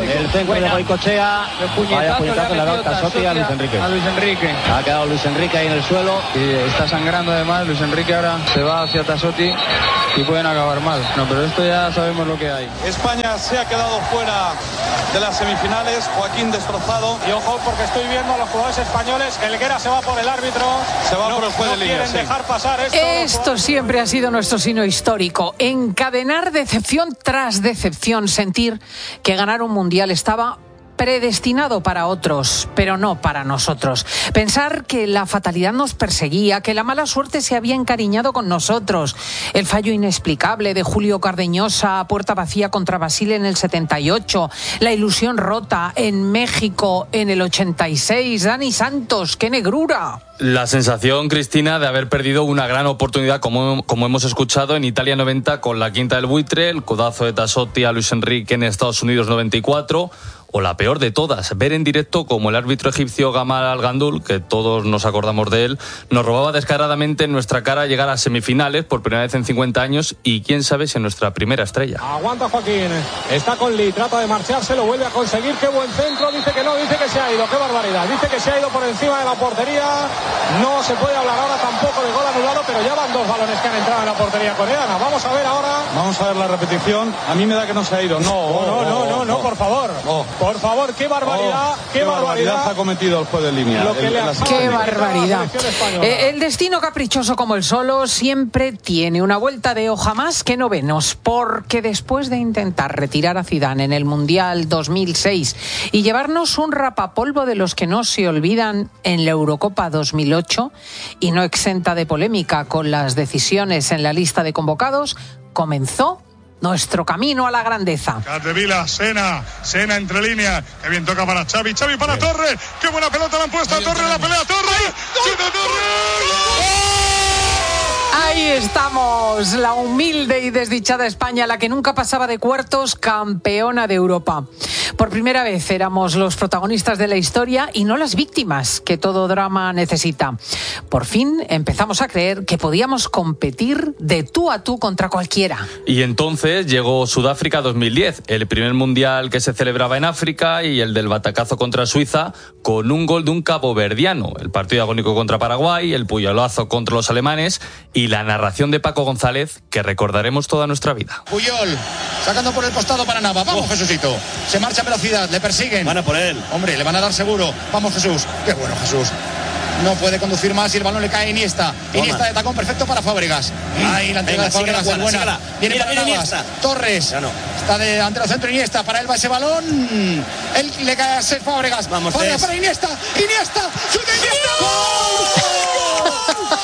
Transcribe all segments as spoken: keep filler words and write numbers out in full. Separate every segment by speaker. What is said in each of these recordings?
Speaker 1: El centro de Goicoechea. Vaya puñetazo le ha dado Tasotti a Luis Enrique.
Speaker 2: A Luis Enrique.
Speaker 1: Ha quedado Luis Enrique ahí en el suelo.
Speaker 2: Y está sangrando además. Luis Enrique ahora se va hacia Tasotti y pueden acabar mal. No, pero esto ya sabemos lo que hay.
Speaker 3: España se ha quedado fuera de las semifinales. Joaquín destrozado.
Speaker 4: Y ojo, porque estoy viendo a los jugadores españoles. Helguera se va por el árbitro.
Speaker 3: Se va
Speaker 4: no,
Speaker 3: por el juez
Speaker 4: no
Speaker 3: de línea.
Speaker 4: quieren
Speaker 3: Sí.
Speaker 4: dejar pasar esto.
Speaker 5: Esto siempre ha sido nuestro signo histórico. Encadenar decepción tras decepción. Sentir que ganar un mundial estaba predestinado para otros, pero no para nosotros. Pensar que la fatalidad nos perseguía, que la mala suerte se había encariñado con nosotros. El fallo inexplicable de Julio Cardeñosa a puerta vacía contra Brasil en el setenta y ocho. La ilusión rota en México en el ochenta y seis. Dani Santos, ¡qué negrura!
Speaker 6: La sensación, Cristina, de haber perdido una gran oportunidad, como, como hemos escuchado en Italia noventa con la quinta del buitre, el codazo de Tasotti a Luis Enrique en Estados Unidos noventa y cuatro... o la peor de todas, ver en directo como el árbitro egipcio Gamal Al-Gandul, que todos nos acordamos de él, nos robaba descaradamente en nuestra cara llegar a semifinales por primera vez en cincuenta años y quién sabe si en nuestra primera estrella.
Speaker 4: Aguanta Joaquín, está con Lee, trata de marcharse, lo vuelve a conseguir, qué buen centro, dice que no, dice que se ha ido, qué barbaridad, dice que se ha ido por encima de la portería, no se puede hablar ahora tampoco de gol anulado, pero ya van dos balones que han entrado en la portería coreana, vamos a ver ahora.
Speaker 3: Vamos a ver la repetición. A mí me da que no se ha ido. No,
Speaker 4: No, no, no, no, no, por favor.
Speaker 3: Oh.
Speaker 4: Por favor, qué barbaridad,
Speaker 3: Oh,
Speaker 4: qué,
Speaker 3: qué
Speaker 4: barbaridad.
Speaker 3: barbaridad ha cometido el juez de línea.
Speaker 4: Lo que
Speaker 3: El-
Speaker 4: le
Speaker 3: la-
Speaker 4: acaba
Speaker 5: ¡Qué
Speaker 4: de quitar a la
Speaker 5: barbaridad!
Speaker 4: selección española.
Speaker 5: Eh, el destino caprichoso como el solo siempre tiene una vuelta de hoja más que novenos, porque después de intentar retirar a Zidane en el Mundial dos mil seis y llevarnos un rapapolvo de los que no se olvidan en la Eurocopa dos mil ocho, y no exenta de polémica con las decisiones en la lista de convocados, comenzó nuestro camino a la grandeza.
Speaker 7: Capdevila, Sena, Sena entre líneas, que bien toca para Xavi, Xavi para Torres, qué buena pelota le han puesto a Torres, la pelea Torres, ¡chuta Torres!
Speaker 5: Ahí estamos, la humilde y desdichada España, la que nunca pasaba de cuartos, campeona de Europa. Por primera vez éramos los protagonistas de la historia y no las víctimas que todo drama necesita. Por fin empezamos a creer que podíamos competir de tú a tú contra cualquiera.
Speaker 6: Y entonces llegó Sudáfrica dos mil diez, el primer mundial que se celebraba en África y el del batacazo contra Suiza, con un gol de un caboverdiano, el partido agónico contra Paraguay, el puñalazo contra los alemanes y la narración de Paco González que recordaremos toda nuestra vida.
Speaker 8: Puyol, sacando por el costado para Nava. Vamos, oh. Jesucito. Se marcha a velocidad, le persiguen.
Speaker 1: Van a por él.
Speaker 8: Hombre, le van a dar seguro. Vamos, Jesús. Qué bueno, Jesús. No puede conducir más y el balón le cae a Iniesta. Toma. Iniesta de tacón perfecto para Fábregas. Ahí la entrega Venga, de Fábregas es buena. Sígala. Viene mira, para Navas. Torres. Ya no. Está de ante el centro Iniesta. Para él va ese balón. Él le cae a ser Fábregas.
Speaker 1: Vamos,
Speaker 8: Fábregas para Iniesta. Iniesta. ¡Chuta Iniesta! ¡Gol!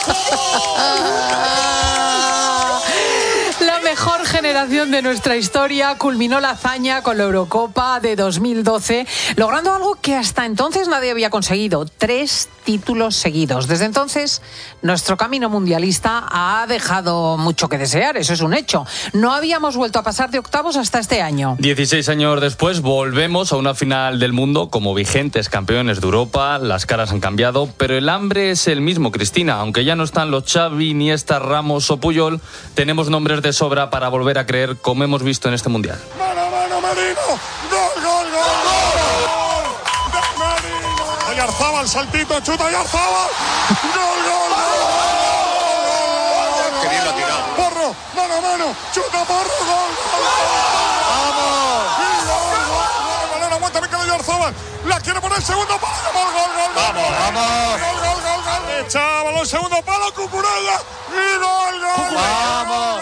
Speaker 5: La mejor generación de nuestra historia culminó la hazaña con la Eurocopa de dos mil doce, logrando algo que hasta entonces nadie había conseguido: tres títulos seguidos. Desde entonces, nuestro camino mundialista ha dejado mucho que desear, eso es un hecho. No habíamos vuelto a pasar de octavos hasta este año.
Speaker 6: dieciséis años después volvemos a una final del mundo como vigentes campeones de Europa. Las caras han cambiado, pero el hambre es el mismo, Cristina. Aunque ya no están los Xavi, Iniesta, Ramos o Puyol, tenemos nombres de sobra para volver a creer como hemos visto en este mundial.
Speaker 7: ¡Mano, mano, Merino! ¡Gol, gol, gol, gol! ¡De Merino! Oyarzábal, saltito, chuta Oyarzábal. ¡Gol, gol, gol! ¡Qué bien lo ha tirado! ¡Porro! ¡Mano a mano! ¡Chuta, Porro! ¡Gol, gol! ¡Vamos! ¡Gol, gol! ¡El balón aguanta, me queda Oyarzábal! ¡La quiere poner segundo palo! ¡Gol, gol, gol! ¡Vamos, vamos! ¡Gol, gol, gol, gol! ¡Echa balón, segundo palo, Cucurella! ¡Y gol, gol! ¡Vamos!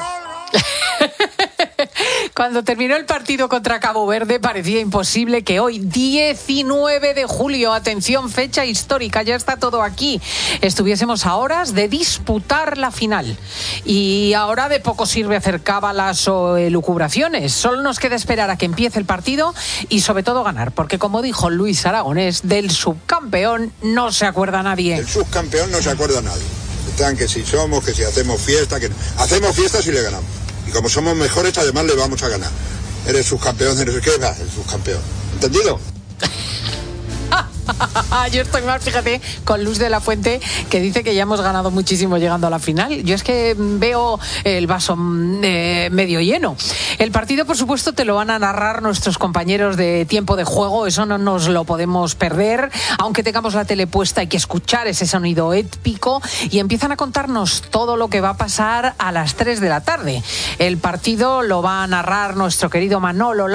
Speaker 5: Cuando terminó el partido contra Cabo Verde parecía imposible que hoy, diecinueve de julio, atención, fecha histórica, ya está todo aquí, estuviésemos a horas de disputar la final. Y ahora de poco sirve hacer cábalas o elucubraciones, solo nos queda esperar a que empiece el partido y sobre todo ganar, porque como dijo Luis Aragonés, del subcampeón no se acuerda nadie.
Speaker 9: El subcampeón no se acuerda nadie. Están que si somos, que si hacemos fiesta, que hacemos fiesta si le ganamos. Y como somos mejores, además le vamos a ganar. Eres subcampeón, eres qué, va, el subcampeón. ¿Entendido?
Speaker 5: Yo estoy más, fíjate, con Luz de la Fuente, que dice que ya hemos ganado muchísimo llegando a la final. Yo es que veo el vaso eh, medio lleno. El partido, por supuesto, te lo van a narrar nuestros compañeros de Tiempo de Juego. Eso no nos lo podemos perder. Aunque tengamos la tele puesta, hay que escuchar ese sonido épico. Y empiezan a contarnos todo lo que va a pasar a las tres de la tarde. El partido lo va a narrar nuestro querido Manolo